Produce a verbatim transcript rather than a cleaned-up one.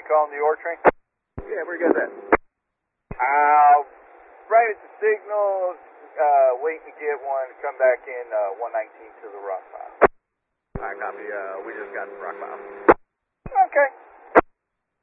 calling the ore train? Yeah, where you guys at? Uh, right at the signal, uh, waiting to get one to come back in uh, one nineteen to the rock pile. Alright, copy. Uh, we just got rock pile. Okay.